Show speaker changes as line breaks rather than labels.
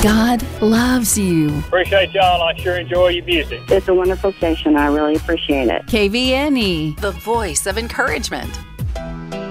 God loves you.
Appreciate y'all. I sure enjoy your music.
It's a wonderful station. I really appreciate it.
KVNE,
the voice of encouragement.